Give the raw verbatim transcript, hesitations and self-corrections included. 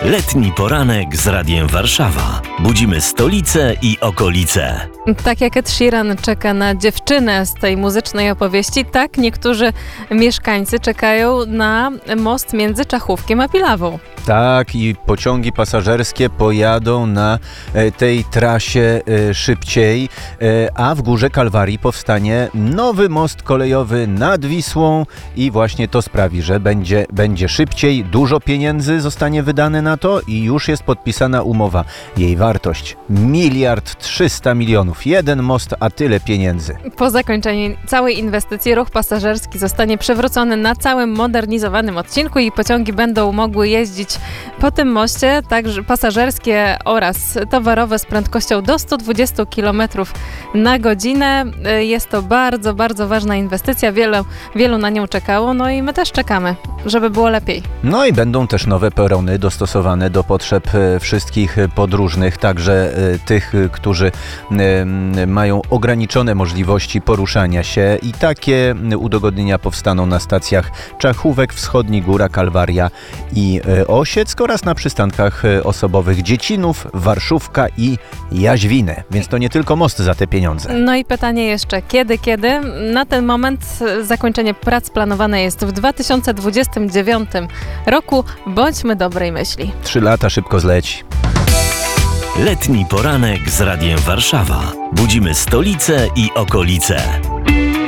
Letni poranek z Radiem Warszawa. Budzimy stolicę i okolice. Tak jak Ed Sheeran czeka na dziewczynę z tej muzycznej opowieści, tak niektórzy mieszkańcy czekają na most między Czachówkiem a Pilawą. Tak, i pociągi pasażerskie pojadą na e, tej trasie e, szybciej, e, a w Górze Kalwarii powstanie nowy most kolejowy nad Wisłą i właśnie to sprawi, że będzie, będzie szybciej, dużo pieniędzy zostanie wydane na to i już jest podpisana umowa. Jej wartość miliard trzysta milionów. Jeden most, a tyle pieniędzy. Po zakończeniu całej inwestycji ruch pasażerski zostanie przywrócony na całym modernizowanym odcinku i pociągi będą mogły jeździć po tym moście, także pasażerskie oraz towarowe z prędkością do sto dwadzieścia kilometrów na godzinę. Jest to bardzo, bardzo ważna inwestycja. Wielu, wielu na nią czekało, no i my też czekamy, żeby było lepiej. No i będą też nowe perony dostosowane do potrzeb wszystkich podróżnych, także tych, którzy mają ograniczone możliwości poruszania się i takie udogodnienia powstaną na stacjach Czachówek, Wschodni, Góra Kalwaria i Osieck oraz na przystankach osobowych Dziecinów, Warszówka i Jaźwiny. Więc to nie tylko most za te pieniądze. No i pytanie jeszcze, kiedy, kiedy? Na ten moment zakończenie prac planowane jest w dwa tysiące dwudziestym dziewiątym roku. Bądźmy dobrej myśli. Trzy lata szybko zleci. Letni poranek z Radiem Warszawa. Budzimy stolicę i okolice.